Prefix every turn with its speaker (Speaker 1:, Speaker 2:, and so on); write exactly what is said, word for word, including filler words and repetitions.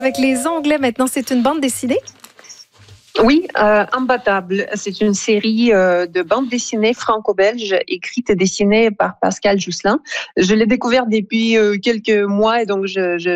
Speaker 1: Avec les Anglais maintenant, c'est une bande dessinée?
Speaker 2: Oui, euh, Imbattable. C'est une série euh, de bandes dessinées franco-belges, écrite et dessinée par Pascal Jousselin. Je l'ai découverte depuis euh, quelques mois et donc je, je,